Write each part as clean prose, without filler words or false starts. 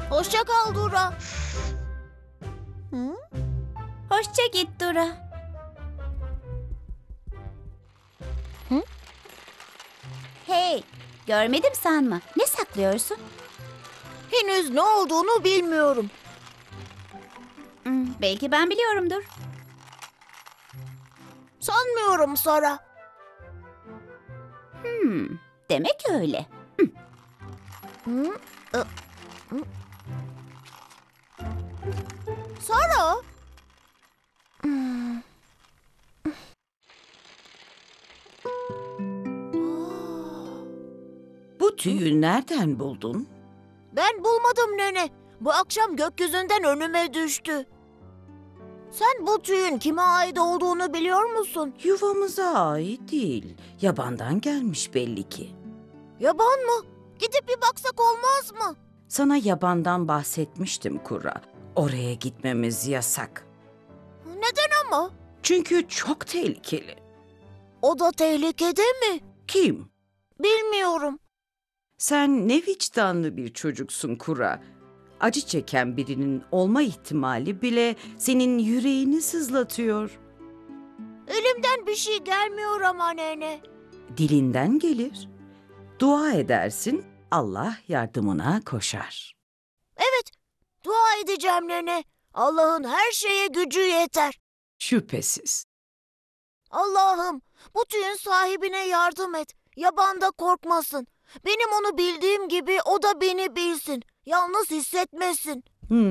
Hoşça kal Dura. Hoşça git Dura. Hey, görmedim sanma. Ne saklıyorsun? Henüz ne olduğunu bilmiyorum. Belki ben biliyorumdur. Sanmıyorum Sara. Demek öyle. Sara? Bu tüyü nereden buldun? Ben bulmadım nene. Bu akşam gökyüzünden önüme düştü. Sen bu tüyün kime ait olduğunu biliyor musun? Yuvamıza ait değil. Yabandan gelmiş belli ki. Yaban mı? Gidip bir baksak olmaz mı? Sana yabandan bahsetmiştim Kura. Oraya gitmemiz yasak. Neden ama? Çünkü çok tehlikeli. O da tehlikede mi? Kim? Bilmiyorum. Sen ne vicdanlı bir çocuksun Kura. Acı çeken birinin olma ihtimali bile senin yüreğini sızlatıyor. Elimden bir şey gelmiyor ama nene. Dilinden gelir. Dua edersin, Allah yardımına koşar. Evet, dua edeceğim nene. Allah'ın her şeye gücü yeter. Şüphesiz. Allah'ım, bu tüyün sahibine yardım et. Yabanda korkmasın. Benim onu bildiğim gibi o da beni bilsin. Yalnız hissetmesin.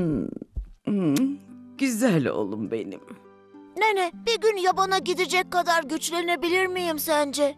Güzel oğlum benim. Nene, bir gün yabana gidecek kadar güçlenebilir miyim sence?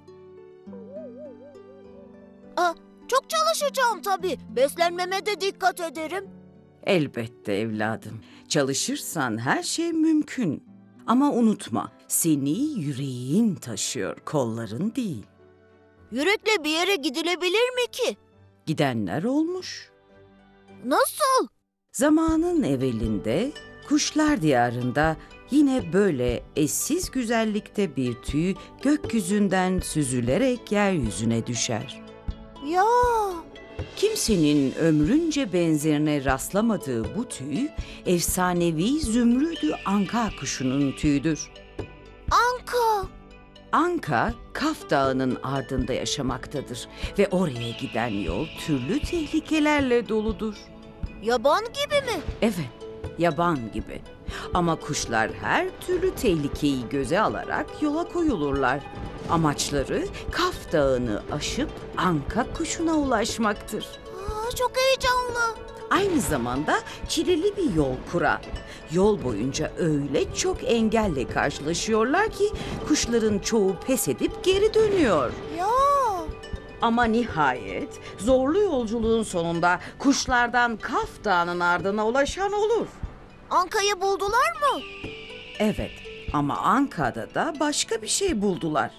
Çok çalışacağım tabii. Beslenmeme de dikkat ederim. Elbette evladım. Çalışırsan her şey mümkün. Ama unutma, seni yüreğin taşıyor, kolların değil. Yürekle bir yere gidilebilir mi ki? Gidenler olmuş. Nasıl? Zamanın evvelinde, kuşlar diyarında yine böyle eşsiz güzellikte bir tüy gökyüzünden süzülerek yeryüzüne düşer. Ya, Kimsenin ömrünce benzerine rastlamadığı bu tüy, efsanevi zümrüdü anka kuşunun tüyüdür. Anka. Anka, Kaf Dağı'nın ardında yaşamaktadır ve oraya giden yol türlü tehlikelerle doludur. Yaban gibi mi? Evet, yaban gibi. Ama kuşlar her türlü tehlikeyi göze alarak yola koyulurlar. Amaçları Kaf Dağı'nı aşıp Anka kuşuna ulaşmaktır. Çok heyecanlı. Aynı zamanda çileli bir yol Kura. Yol boyunca öyle çok engelle karşılaşıyorlar ki kuşların çoğu pes edip geri dönüyor. Ya, Ama nihayet zorlu yolculuğun sonunda kuşlardan Kaf Dağı'nın ardına ulaşan olur. Anka'yı buldular mı? Evet, ama Anka'da da başka bir şey buldular.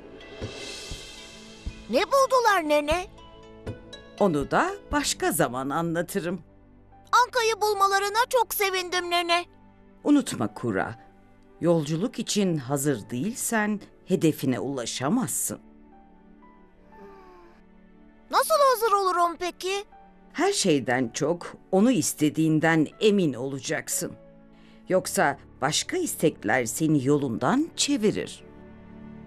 Ne buldular nene? Onu da başka zaman anlatırım. Anka'yı bulmalarına çok sevindim nene. Unutma Kura, yolculuk için hazır değilsen hedefine ulaşamazsın. Nasıl hazır olurum peki? Her şeyden çok onu istediğinden emin olacaksın. Yoksa başka istekler seni yolundan çevirir.